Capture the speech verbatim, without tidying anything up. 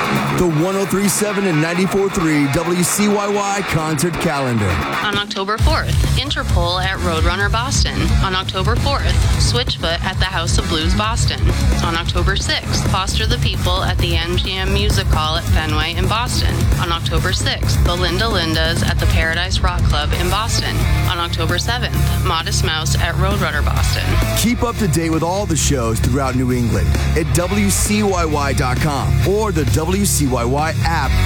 The one oh three point seven and ninety-four point three W C Y Y concert calendar. On October fourth, Interpol at Roadrunner Boston. On October fourth, Switchfoot at the House of Blues Boston. On October sixth, Foster the People at the M G M Music Hall at Fenway in Boston. On October sixth, the Linda Lindas at the Paradise Rock Club in Boston. On October seventh, Modest Mouse at Roadrunner Boston. Keep up to date with all the shows throughout New England at W C Y Y dot com or the W C Y Y app